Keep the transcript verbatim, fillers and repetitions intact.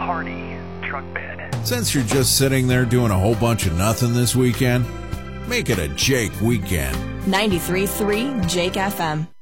Hardy truck bed. Since you're just sitting there doing a whole bunch of nothing this weekend, make it a Jake weekend. ninety-three point three Jake F M.